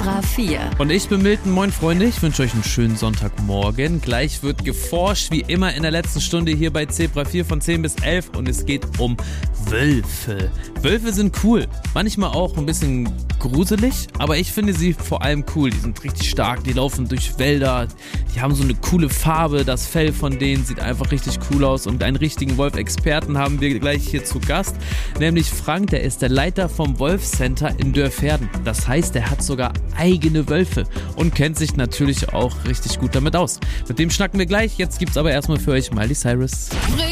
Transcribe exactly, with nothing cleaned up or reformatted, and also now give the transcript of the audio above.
Zebra vier. Und ich bin Milton, moin Freunde, ich wünsche euch einen schönen Sonntagmorgen. Gleich wird geforscht, wie immer in der letzten Stunde hier bei Zebra vier von zehn bis elf und es geht um Wölfe. Wölfe sind cool, manchmal auch ein bisschen gruselig, aber ich finde sie vor allem cool. Die sind richtig stark, die laufen durch Wälder, die haben so eine coole Farbe, das Fell von denen sieht einfach richtig cool aus und einen richtigen Wolf-Experten haben wir gleich hier zu Gast, nämlich Frank, der ist der Leiter vom Wolf-Center in Dörverden. Das heißt, er hat sogar eigene Wölfe und kennt sich natürlich auch richtig gut damit aus. Mit dem schnacken wir gleich, jetzt gibt's aber erstmal für euch Miley Cyrus.